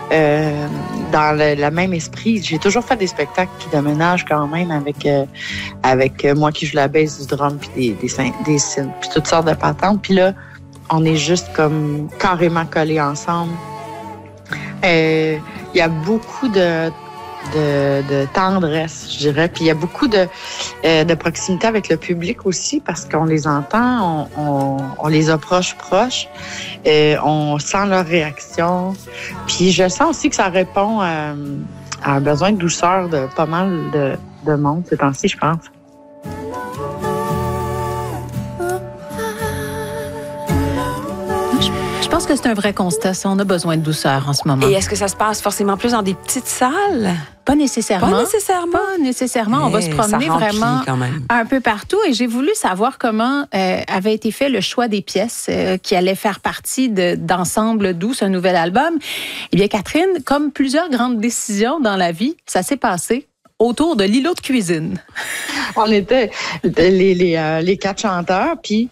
dans le même esprit. J'ai toujours fait des spectacles de ménage quand même avec moi qui joue la basse, du drum, puis des synths, puis toutes sortes de patentes. Puis là, on est juste comme carrément collés ensemble. Il y a beaucoup de tendresse, je dirais. Puis il y a beaucoup de proximité avec le public aussi parce qu'on les entend, on les approche proches, on sent leur réaction. Puis je sens aussi que ça répond à un besoin de douceur de pas mal de monde ces temps-ci, je pense. Je pense que c'est un vrai constat. Ça, on a besoin de douceur en ce moment. Et est-ce que ça se passe forcément plus dans des petites salles? Pas nécessairement. Pas nécessairement. Pas nécessairement. On va se promener vraiment un peu partout. Et j'ai voulu savoir comment avait été fait le choix des pièces qui allaient faire partie d'Ensemble Doux, ce nouvel album. Eh bien, Catherine, comme plusieurs grandes décisions dans la vie, ça s'est passé autour de l'îlot de cuisine. On était les 4 chanteurs, puis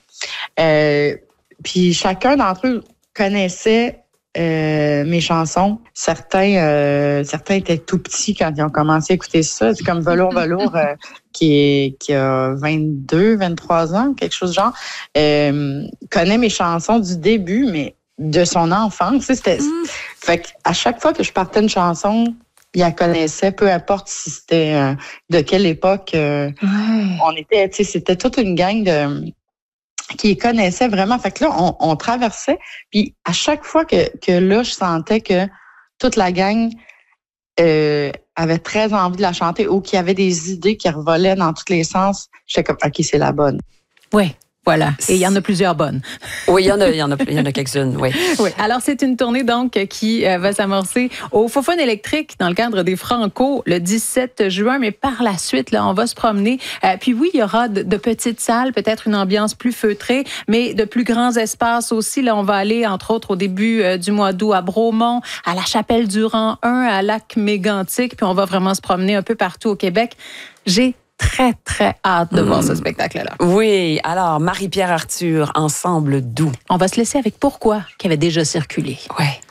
chacun d'entre eux connaissait mes chansons. Certains étaient tout petits quand ils ont commencé à écouter ça. C'est comme Velours qui a 22, 23 ans, quelque chose de genre. Connaît mes chansons du début, mais de son enfance. Fait qu'à chaque fois que je partais une chanson, il la connaissait, peu importe si c'était de quelle époque on était. C'était toute une gang qui connaissait vraiment. Fait que là, on traversait. Puis à chaque fois que là, je sentais que toute la gang avait très envie de la chanter ou qu'il y avait des idées qui revolaient dans tous les sens, j'étais comme, OK, c'est la bonne. Oui. Voilà. Et il y en a plusieurs bonnes. Oui, il y en a quelques-unes, oui. Oui. Alors, c'est une tournée, donc, qui va s'amorcer au Faux-Fun électrique dans le cadre des Franco le 17 juin. Mais par la suite, là, on va se promener. Puis oui, il y aura de petites salles, peut-être une ambiance plus feutrée, mais de plus grands espaces aussi. Là, on va aller, entre autres, au début du mois d'août à Bromont, à la Chapelle-Durand 1, à Lac-Mégantic. Puis on va vraiment se promener un peu partout au Québec. J'ai très, très hâte de voir ce spectacle-là. Oui, alors, Marie-Pierre Arthur, Ensemble Doux. On va se laisser avec Pourquoi, qui avait déjà circulé. Ouais.